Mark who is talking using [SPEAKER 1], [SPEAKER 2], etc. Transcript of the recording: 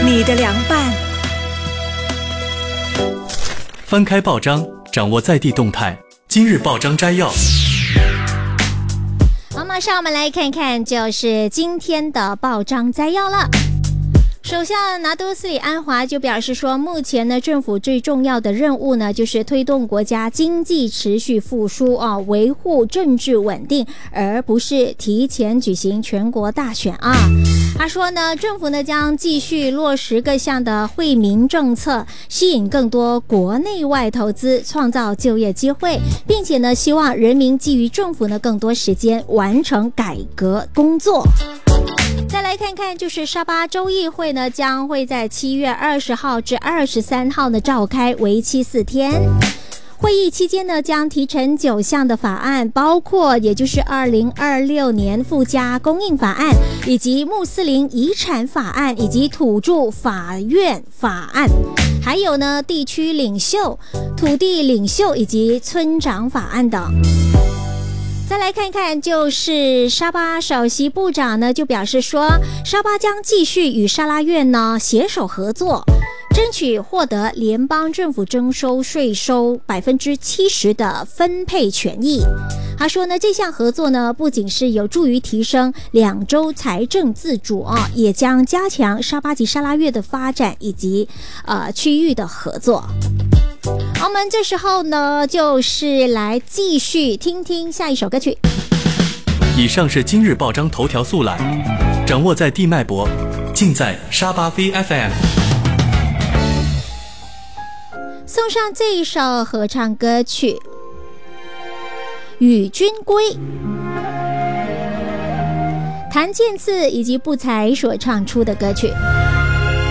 [SPEAKER 1] 你的凉拌。
[SPEAKER 2] 翻开报章，掌握在地动态。今日报章摘要。
[SPEAKER 3] 好，马上我们来看看，就是今天的报章摘要了。首相拿督斯里安华就表示说，目前呢，政府最重要的任务呢，就是推动国家经济持续复苏维护政治稳定，而不是提前举行全国大选啊。他说呢，政府呢将继续落实各项的惠民政策，吸引更多国内外投资，创造就业机会，并且呢，希望人民给予政府呢更多时间完成改革工作。再来看看，就是沙巴州议会呢将会在7月20号至23号呢召开，为期4天。会议期间呢，将提呈9项的法案，包括也就是2026年附加供应法案，以及穆斯林遗产法案，以及土著法院法案，还有呢地区领袖、土地领袖以及村长法案等。再来看看，就是沙巴首席部长呢就表示说，沙巴将继续与沙拉院呢携手合作，争取获得联邦政府征收税收70%的分配权益。他说呢，这项合作呢不仅是有助于提升两州财政自主也将加强沙巴及沙拉越的发展以及区域的合作。我们这时候呢，就是来继续听听下一首歌曲。
[SPEAKER 2] 以上是今日报章头条速览，掌握在地脉搏，尽在沙巴 VFM。
[SPEAKER 3] 送上这一首合唱歌曲《与君归》，谭健次以及不才所唱出的歌曲。